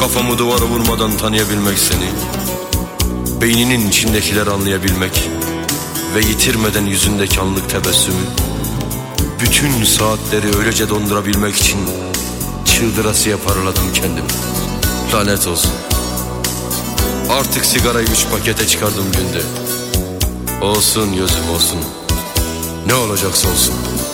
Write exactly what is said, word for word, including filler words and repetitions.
Kafamı duvara vurmadan tanıyabilmek seni, beyninin içindekileri anlayabilmek ve yitirmeden yüzündeki anlık tebessümü, bütün saatleri öylece dondurabilmek için çıldırasıya paraladım kendimi. Lanet olsun. Artık sigarayı üç pakete çıkardım günde. Olsun gözüm olsun. Ne olacaksa olsun.